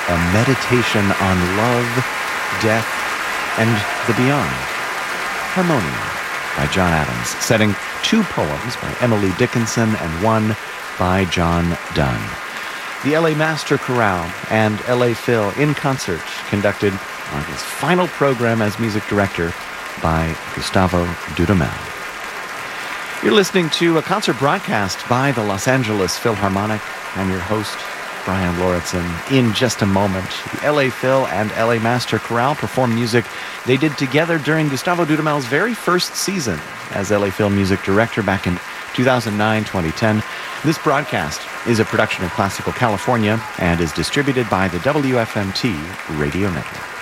a meditation on love, death, and the beyond. Harmonium by John Adams, setting 2 poems by Emily Dickinson and 1 by John Donne. The LA Master Chorale and LA Phil in concert, conducted on his final program as music director by Gustavo Dudamel. You're listening to a concert broadcast by the Los Angeles Philharmonic. I'm your host, Brian Lauritsen. In just a moment, the LA Phil and LA Master Chorale perform music they did together during Gustavo Dudamel's very first season as LA Phil music director back in 2009-2010. This broadcast is a production of Classical California and is distributed by the WFMT Radio Network.